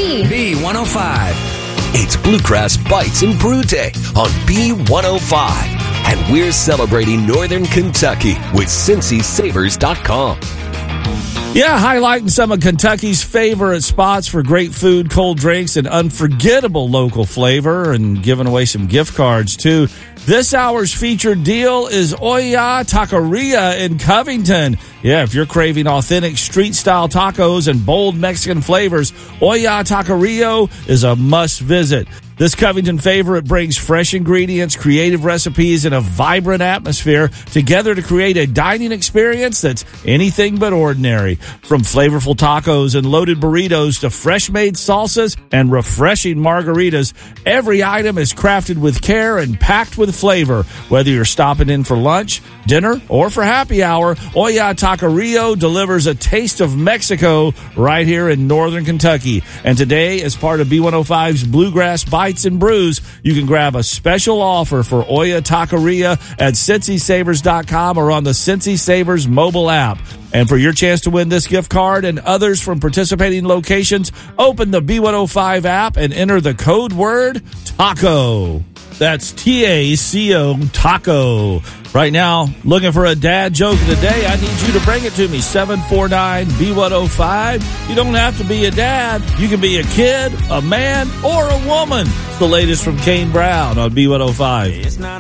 B105. It's Bluegrass Bites and Brew Day on B105. And we're celebrating Northern Kentucky with CincySavers.com. Yeah, highlighting some of Kentucky's favorite spots for great food, cold drinks, and unforgettable local flavor, and giving away some gift cards, too. This hour's featured deal is Olla Taqueria in Covington. Yeah, if you're craving authentic street-style tacos and bold Mexican flavors, Olla Taqueria is a must-visit. This Covington favorite brings fresh ingredients, creative recipes, and a vibrant atmosphere together to create a dining experience that's anything but ordinary. From flavorful tacos and loaded burritos to fresh-made salsas and refreshing margaritas, every item is crafted with care and packed with flavor. Whether you're stopping in for lunch, dinner, or for happy hour, Olla Taqueria delivers a taste of Mexico right here in Northern Kentucky. And today, as part of B105's Bluegrass Bites and Brews, you can grab a special offer for Olla Taqueria at CincySavers.com or on the Cincy Savers mobile app. And for your chance to win this gift card and others from participating locations, open the B105 app and enter the code word TACO. That's TACO, taco. Right now, looking for a dad joke of the day. I need you to bring it to me, 749-B105. You don't have to be a dad. You can be a kid, a man, or a woman. It's the latest from Kane Brown on B105.